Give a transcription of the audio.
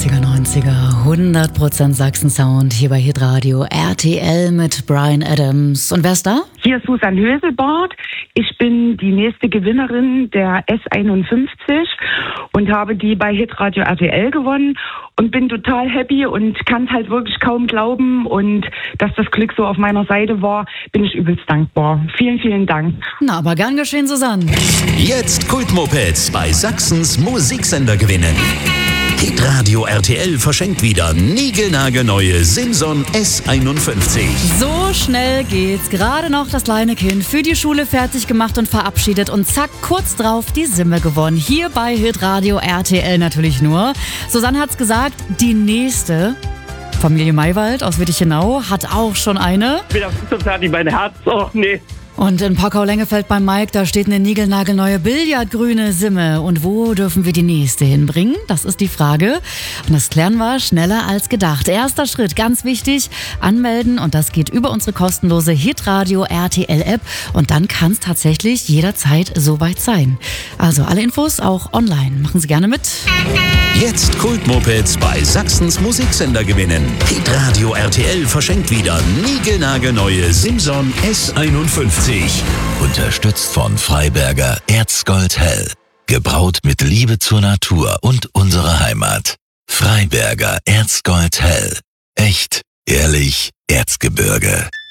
80er, 90er, 100% Sachsen-Sound hier bei Hitradio RTL mit Bryan Adams. Und wer ist da? Hier ist Susan Höselbart. Ich bin die nächste Gewinnerin der S51 und habe die bei Hitradio RTL gewonnen und bin total happy und kann es halt wirklich kaum glauben. Und dass das Glück so auf meiner Seite war, bin ich übelst dankbar. Vielen, vielen Dank. Na, aber gern geschehen, Susanne. Jetzt Kultmopeds bei Sachsens Musiksender gewinnen. Hitradio RTL verschenkt wieder niegelnagelneue Simson S51. So schnell geht's. Gerade noch das kleine Kind für die Schule fertig gemacht und verabschiedet. Und zack, kurz drauf die Simme gewonnen. Hier bei Hitradio RTL natürlich nur. Susanne hat's gesagt, die nächste Familie Maywald aus Wittichenau hat auch schon eine. Ich bin auf so fertig, mein Herz. Oh, nee. Und in Pockau-Lengefeld beim Mike, da steht eine niegelnagelneue billardgrüne Simme. Und wo dürfen wir die nächste hinbringen? Das ist die Frage. Und das klären wir schneller als gedacht. Erster Schritt, ganz wichtig, anmelden. Und das geht über unsere kostenlose Hitradio RTL-App. Und dann kann es tatsächlich jederzeit soweit sein. Also alle Infos auch online. Machen Sie gerne mit. Jetzt Kultmopeds bei Sachsens Musiksender gewinnen. Hitradio RTL verschenkt wieder niegelnagelneue Simson S51. Unterstützt von Freiberger Erzgold Hell. Gebraut mit Liebe zur Natur und unserer Heimat. Freiberger Erzgold Hell. Echt, ehrlich, Erzgebirge.